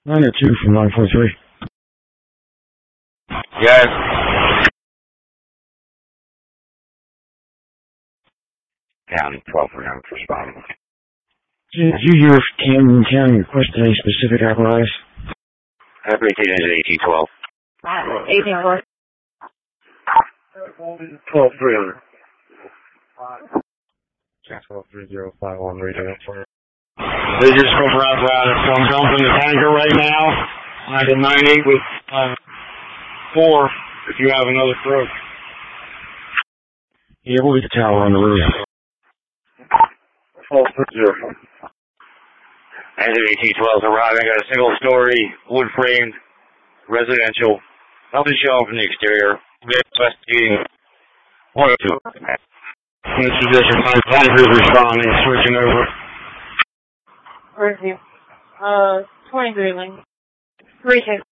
902 from 943. Yes. County 1249 responding. Did you hear if Camden County requested any specific apparatus? Everything is 1812. 1812. 12300. Jack 123051 radio for. They just go around it's going to jump in the tanker right now. I did 98 with 4 if you have another throat. Yeah, we'll get the tower on the roof. 1230. Engine 1812 is arriving at a single-story, wood-framed, residential. Nothing showing from the exterior. We're investigating 102. In this position, 5 is responding, switching over. Where's you? 23 lane. 3-2.